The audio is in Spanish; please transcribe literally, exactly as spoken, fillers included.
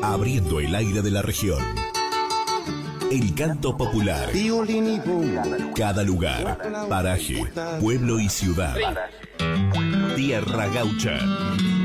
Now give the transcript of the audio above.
abriendo el aire de la región. El canto popular. Cada lugar, paraje, pueblo y ciudad. Tierra Gaucha.